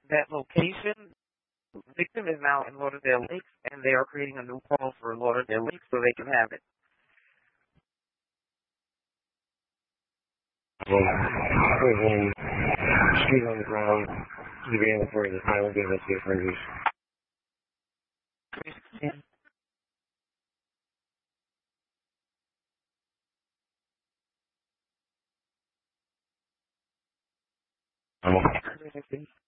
that location. The victim is now in Lauderdale Lakes, and they are creating a new call for Lauderdale Lakes so they can have it. Street on the ground, leaving for the final game of the Rangers. 316. I'm okay. 316.